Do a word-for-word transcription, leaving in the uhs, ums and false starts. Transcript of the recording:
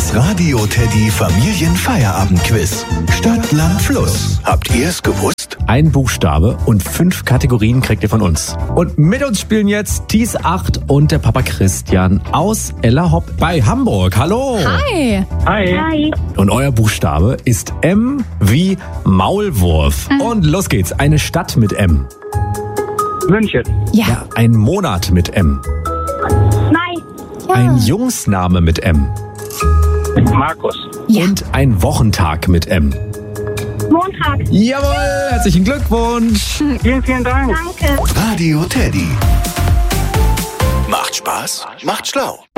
Das Radio Teddy Familienfeierabendquiz. Stadt, Land, Fluss. Habt ihr es gewusst? Ein Buchstabe und fünf Kategorien kriegt ihr von uns. Und mit uns spielen jetzt Thies acht und der Papa Christian aus Ellerhopp bei Hamburg. Hallo! Hi! Hi. Hi! Und euer Buchstabe ist M wie Maulwurf. Mhm. Und los geht's. Eine Stadt mit M. München. Ja. Ja, ein Monat mit M. Nein! Ja. Ein Jungsname mit M. Markus. Ja. Und ein Wochentag mit M. Montag. Jawohl, herzlichen Glückwunsch. Vielen, vielen Dank. Danke. Radio Teddy. Macht Spaß, macht schlau.